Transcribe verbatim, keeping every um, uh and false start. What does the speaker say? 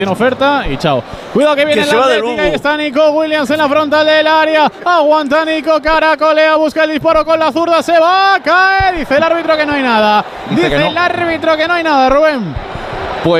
En oferta y chao. Cuidado que viene que la Atlética y está Nico Williams en la frontal del área. Aguanta Nico, caracolea, busca el disparo con la zurda, se va a caer. Dice el árbitro que no hay nada. Dice, Dice no. el árbitro que no hay nada, Rubén.